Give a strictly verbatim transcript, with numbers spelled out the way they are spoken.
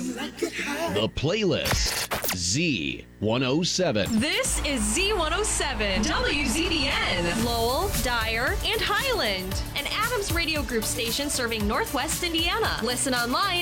The Playlist. Z one oh seven. This is Z one oh seven, W Z B N, Lowell, Dyer, and Highland, an Adams Radio Group station serving Northwest Indiana. Listen online